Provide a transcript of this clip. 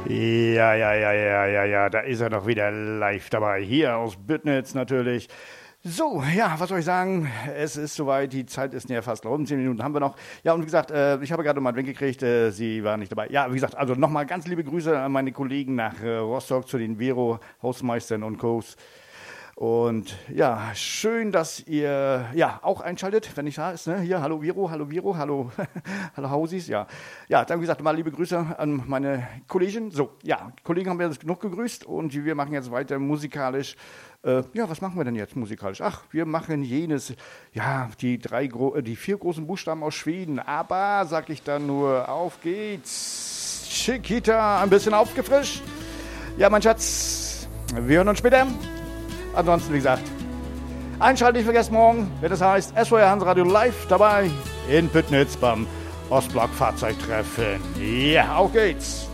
Ja, da ist er doch wieder live dabei. Hier aus Büttnitz natürlich. So, ja, was soll ich sagen? Es ist soweit, die Zeit ist ja fast rum, 10 Minuten haben wir noch. Ja, und wie gesagt, ich habe gerade mal einen Wink gekriegt, sie war nicht dabei. Ja, wie gesagt, also nochmal ganz liebe Grüße an meine Kollegen nach Rostock, zu den Vero-Hausmeistern und Co. Und ja, schön, dass ihr ja auch einschaltet, wenn ich da ist. Ne? Hier, hallo Vero, hallo Hausis. Ja, dann wie gesagt, mal liebe Grüße an meine Kollegen. So, ja, Kollegen haben wir jetzt genug gegrüßt und wir machen jetzt weiter musikalisch. Was machen wir denn jetzt musikalisch? Ach, wir machen jenes, ja, die 4 großen Buchstaben aus Schweden. Aber, sag ich dann nur, auf geht's. Chiquita, ein bisschen aufgefrischt. Ja, mein Schatz, wir hören uns später. Ansonsten, wie gesagt, einschalten nicht vergessen morgen, wenn es heißt SWR Hansradio live dabei in Büttnitz beim Ostblock Fahrzeugtreffen. Ja, auf geht's.